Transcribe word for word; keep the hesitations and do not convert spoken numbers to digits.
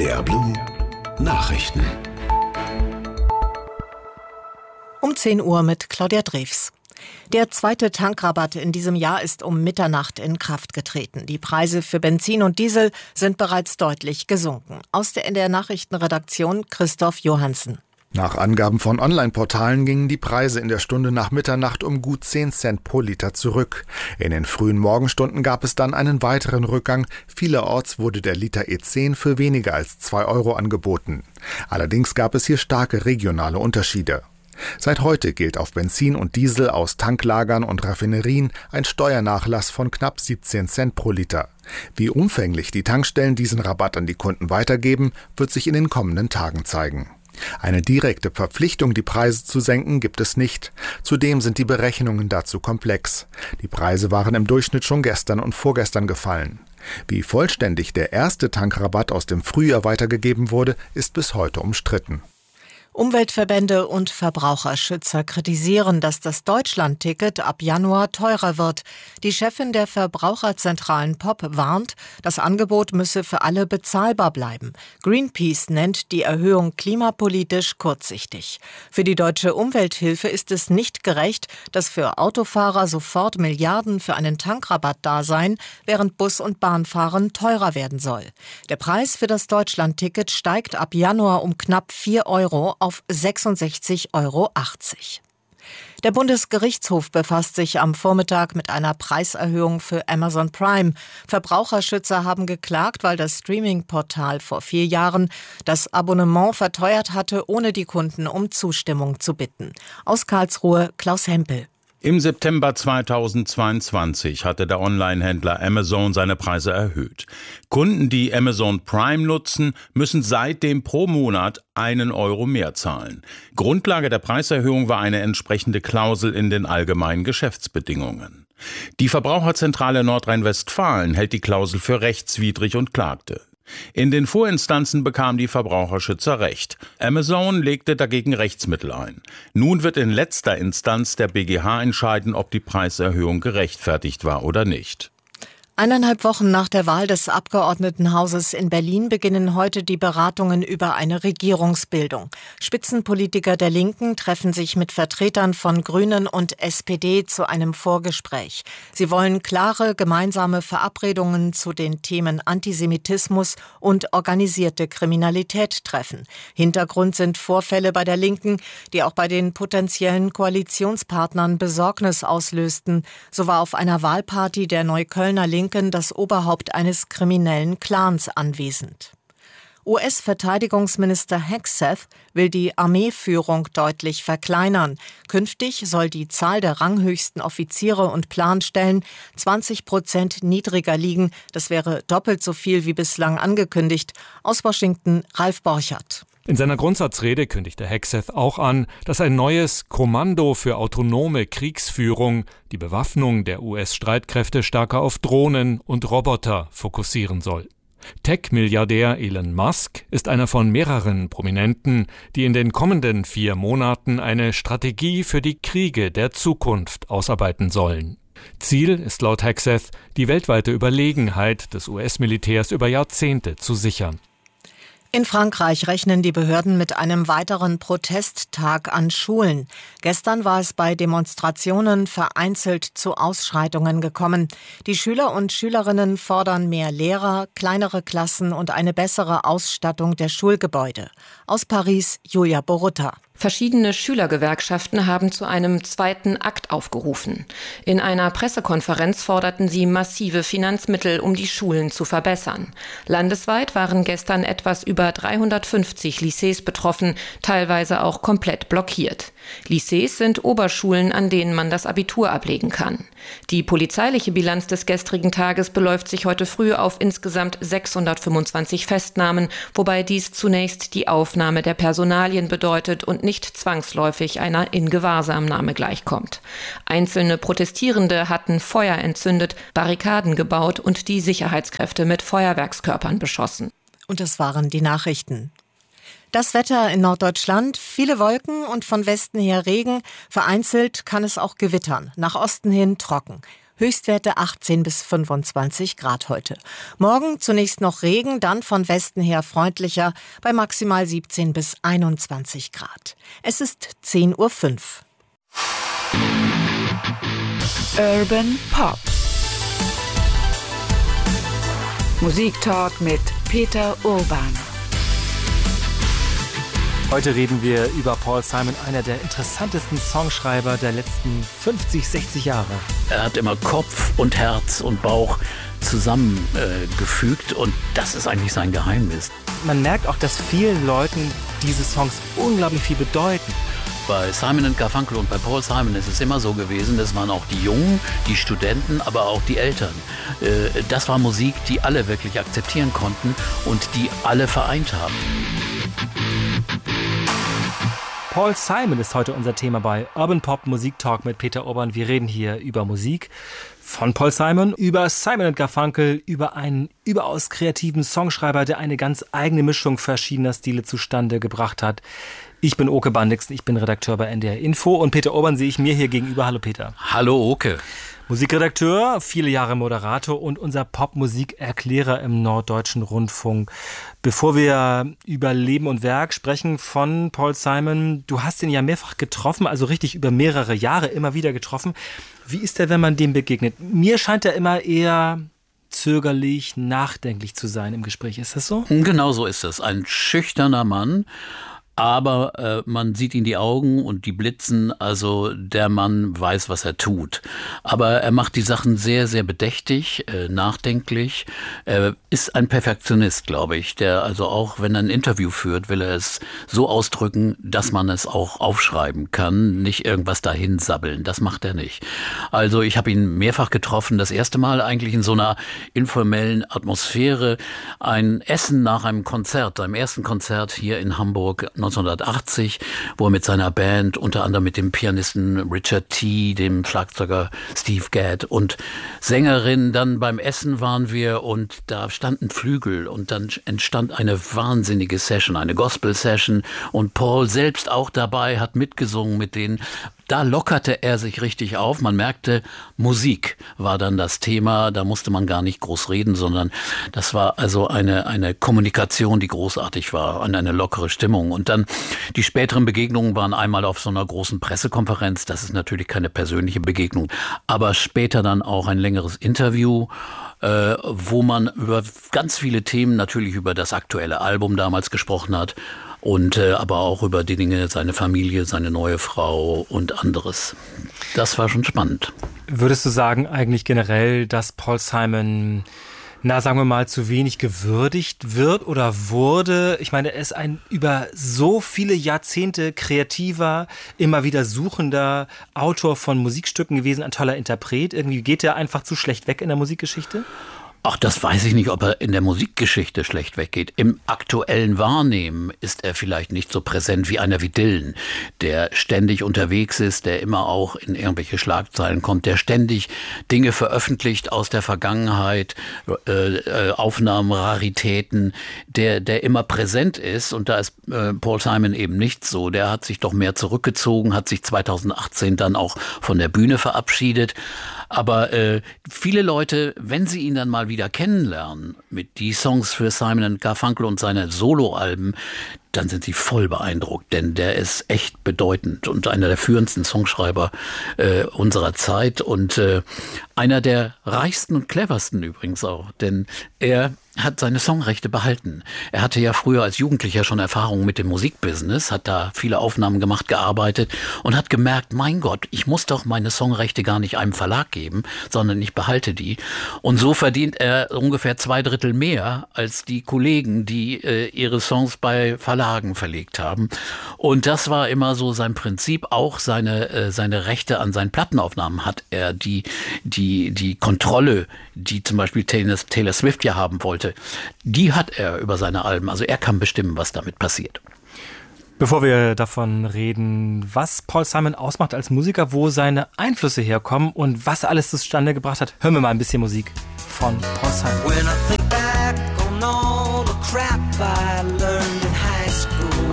M D R Blue Nachrichten. Um zehn Uhr mit Claudia Drews. Der zweite Tankrabatt in diesem Jahr ist um Mitternacht in Kraft getreten. Die Preise für Benzin und Diesel sind bereits deutlich gesunken. Aus der N D R-Nachrichtenredaktion Christoph Johansen. Nach Angaben von Online-Portalen gingen die Preise in der Stunde nach Mitternacht um gut zehn Cent pro Liter zurück. In den frühen Morgenstunden gab es dann einen weiteren Rückgang. Vielerorts wurde der Liter E zehn für weniger als zwei Euro angeboten. Allerdings gab es hier starke regionale Unterschiede. Seit heute gilt auf Benzin und Diesel aus Tanklagern und Raffinerien ein Steuernachlass von knapp siebzehn Cent pro Liter. Wie umfänglich die Tankstellen diesen Rabatt an die Kunden weitergeben, wird sich in den kommenden Tagen zeigen. Eine direkte Verpflichtung, die Preise zu senken, gibt es nicht. Zudem sind die Berechnungen dazu komplex. Die Preise waren im Durchschnitt schon gestern und vorgestern gefallen. Wie vollständig der erste Tankrabatt aus dem Frühjahr weitergegeben wurde, ist bis heute umstritten. Umweltverbände und Verbraucherschützer kritisieren, dass das Deutschland-Ticket ab Januar teurer wird. Die Chefin der Verbraucherzentralen P O P warnt, das Angebot müsse für alle bezahlbar bleiben. Greenpeace nennt die Erhöhung klimapolitisch kurzsichtig. Für die Deutsche Umwelthilfe ist es nicht gerecht, dass für Autofahrer sofort Milliarden für einen Tankrabatt da seien, während Bus- und Bahnfahren teurer werden soll. Der Preis für das Deutschland-Ticket steigt ab Januar um knapp vier Euro auf sechsundsechzig Euro achtzig. Der Bundesgerichtshof befasst sich am Vormittag mit einer Preiserhöhung für Amazon Prime. Verbraucherschützer haben geklagt, weil das Streaming-Portal vor vier Jahren das Abonnement verteuert hatte, ohne die Kunden um Zustimmung zu bitten. Aus Karlsruhe Klaus Hempel. Im September zweitausendzweiundzwanzig hatte der Onlinehändler Amazon seine Preise erhöht. Kunden, die Amazon Prime nutzen, müssen seitdem pro Monat einen Euro mehr zahlen. Grundlage der Preiserhöhung war eine entsprechende Klausel in den allgemeinen Geschäftsbedingungen. Die Verbraucherzentrale Nordrhein-Westfalen hält die Klausel für rechtswidrig und klagte. In den Vorinstanzen bekamen die Verbraucherschützer Recht. Amazon legte dagegen Rechtsmittel ein. Nun wird in letzter Instanz der B G H entscheiden, ob die Preiserhöhung gerechtfertigt war oder nicht. Eineinhalb Wochen nach der Wahl des Abgeordnetenhauses in Berlin beginnen heute die Beratungen über eine Regierungsbildung. Spitzenpolitiker der Linken treffen sich mit Vertretern von Grünen und S P D zu einem Vorgespräch. Sie wollen klare gemeinsame Verabredungen zu den Themen Antisemitismus und organisierte Kriminalität treffen. Hintergrund sind Vorfälle bei der Linken, die auch bei den potenziellen Koalitionspartnern Besorgnis auslösten. So war auf einer Wahlparty der Neuköllner Linken das Oberhaupt eines kriminellen Clans anwesend. U S-Verteidigungsminister Hegseth will die Armeeführung deutlich verkleinern. Künftig soll die Zahl der ranghöchsten Offiziere und Planstellen zwanzig Prozent niedriger liegen. Das wäre doppelt so viel wie bislang angekündigt. Aus Washington Ralf Borchert. In seiner Grundsatzrede kündigte Hegseth auch an, dass ein neues Kommando für autonome Kriegsführung die Bewaffnung der U S-Streitkräfte stärker auf Drohnen und Roboter fokussieren soll. Tech-Milliardär Elon Musk ist einer von mehreren Prominenten, die in den kommenden vier Monaten eine Strategie für die Kriege der Zukunft ausarbeiten sollen. Ziel ist laut Hegseth, die weltweite Überlegenheit des U S-Militärs über Jahrzehnte zu sichern. In Frankreich rechnen die Behörden mit einem weiteren Protesttag an Schulen. Gestern war es bei Demonstrationen vereinzelt zu Ausschreitungen gekommen. Die Schüler und Schülerinnen fordern mehr Lehrer, kleinere Klassen und eine bessere Ausstattung der Schulgebäude. Aus Paris Julia Borutta. Verschiedene Schülergewerkschaften haben zu einem zweiten Akt aufgerufen. In einer Pressekonferenz forderten sie massive Finanzmittel, um die Schulen zu verbessern. Landesweit waren gestern etwas über dreihundertfünfzig Lycées betroffen, teilweise auch komplett blockiert. Lycées sind Oberschulen, an denen man das Abitur ablegen kann. Die polizeiliche Bilanz des gestrigen Tages beläuft sich heute früh auf insgesamt sechshundertfünfundzwanzig Festnahmen, wobei dies zunächst die Aufnahme der Personalien bedeutet und nicht zwangsläufig einer Ingewahrsamnahme gleichkommt. Einzelne Protestierende hatten Feuer entzündet, Barrikaden gebaut und die Sicherheitskräfte mit Feuerwerkskörpern beschossen. Und das waren die Nachrichten. Das Wetter in Norddeutschland, viele Wolken und von Westen her Regen. Vereinzelt kann es auch gewittern, nach Osten hin trocken. Höchstwerte achtzehn bis fünfundzwanzig Grad heute. Morgen zunächst noch Regen, dann von Westen her freundlicher bei maximal siebzehn bis einundzwanzig Grad. Es ist zehn Uhr fünf. Urban Pop. Musiktalk mit Peter Urban. Heute reden wir über Paul Simon, einer der interessantesten Songschreiber der letzten fünfzig, sechzig Jahre. Er hat immer Kopf und Herz und Bauch zusammengefügt äh, und das ist eigentlich sein Geheimnis. Man merkt auch, dass vielen Leuten diese Songs unglaublich viel bedeuten. Bei Simon and Garfunkel und bei Paul Simon ist es immer so gewesen, das waren auch die Jungen, die Studenten, aber auch die Eltern. Äh, das war Musik, die alle wirklich akzeptieren konnten und die alle vereint haben. Paul Simon ist heute unser Thema bei Urban Pop Musik Talk mit Peter Urban. Wir reden hier über Musik von Paul Simon, über Simon and Garfunkel, über einen überaus kreativen Songschreiber, der eine ganz eigene Mischung verschiedener Stile zustande gebracht hat. Ich bin Oke Bandixen, ich bin Redakteur bei N D R Info und Peter Urban sehe ich mir hier gegenüber. Hallo Peter. Hallo Oke. Musikredakteur, viele Jahre Moderator und unser Popmusikerklärer im Norddeutschen Rundfunk. Bevor wir über Leben und Werk sprechen von Paul Simon, du hast ihn ja mehrfach getroffen, also richtig über mehrere Jahre immer wieder getroffen. Wie ist er, wenn man dem begegnet? Mir scheint er immer eher zögerlich, nachdenklich zu sein im Gespräch. Ist das so? Genau so ist es. Ein schüchterner Mann. Aber äh, man sieht in die Augen und die blitzen, also der Mann weiß, was er tut. Aber er macht die Sachen sehr, sehr bedächtig, äh, nachdenklich. Er ist ein Perfektionist, glaube ich, der also auch, wenn er ein Interview führt, will er es so ausdrücken, dass man es auch aufschreiben kann, nicht irgendwas dahin sabbeln. Das macht er nicht. Also ich habe ihn mehrfach getroffen, das erste Mal eigentlich in so einer informellen Atmosphäre. Ein Essen nach einem Konzert, seinem ersten Konzert hier in Hamburg neunzehnhundertachtzig, wo er mit seiner Band, unter anderem mit dem Pianisten Richard Tee, dem Schlagzeuger Steve Gadd und Sängerin, dann beim Essen waren wir und da standen Flügel und dann entstand eine wahnsinnige Session, eine Gospel-Session und Paul selbst auch dabei, hat mitgesungen mit denen. Da lockerte er sich richtig auf. Man merkte, Musik war dann das Thema. Da musste man gar nicht groß reden, sondern das war also eine, eine Kommunikation, die großartig war und eine lockere Stimmung. Und dann die späteren Begegnungen waren einmal auf so einer großen Pressekonferenz. Das ist natürlich keine persönliche Begegnung, aber später dann auch ein längeres Interview, äh, wo man über ganz viele Themen, natürlich über das aktuelle Album damals gesprochen hat. Und äh, aber auch über die Dinge, seine Familie, seine neue Frau und anderes. Das war schon spannend. Würdest du sagen eigentlich generell, dass Paul Simon, na sagen wir mal, zu wenig gewürdigt wird oder wurde? Ich meine, er ist ein über so viele Jahrzehnte kreativer, immer wieder suchender Autor von Musikstücken gewesen, ein toller Interpret. Irgendwie geht er einfach zu schlecht weg in der Musikgeschichte? Ach, das weiß ich nicht, ob er in der Musikgeschichte schlecht weggeht. Im aktuellen Wahrnehmen ist er vielleicht nicht so präsent wie einer wie Dylan, der ständig unterwegs ist, der immer auch in irgendwelche Schlagzeilen kommt, der ständig Dinge veröffentlicht aus der Vergangenheit, äh, äh, Aufnahmen, Raritäten, der, der immer präsent ist. Und da ist äh, Paul Simon eben nicht so. Der hat sich doch mehr zurückgezogen, hat sich zweitausendachtzehn dann auch von der Bühne verabschiedet. Aber äh, viele Leute, wenn sie ihn dann mal wieder kennenlernen, mit die Songs für Simon and Garfunkel und seine Soloalben, dann sind sie voll beeindruckt, denn der ist echt bedeutend und einer der führendsten Songschreiber äh, unserer Zeit und äh, einer der reichsten und cleversten übrigens auch, denn er hat seine Songrechte behalten. Er hatte ja früher als Jugendlicher schon Erfahrungen mit dem Musikbusiness, hat da viele Aufnahmen gemacht, gearbeitet und hat gemerkt, mein Gott, ich muss doch meine Songrechte gar nicht einem Verlag geben, sondern ich behalte die. Und so verdient er ungefähr zwei Drittel mehr als die Kollegen, die äh, ihre Songs bei Verlagen verlegt haben. Und das war immer so sein Prinzip. Auch seine, äh, seine Rechte an seinen Plattenaufnahmen hat er, die, die, die Kontrolle, die zum Beispiel Taylor, Taylor Swift ja haben wollte, die hat er über seine Alben. Also er kann bestimmen, was damit passiert. Bevor wir davon reden, was Paul Simon ausmacht als Musiker, wo seine Einflüsse herkommen und was er alles zustande gebracht hat, hören wir mal ein bisschen Musik von Paul Simon. When I think back on all the crap I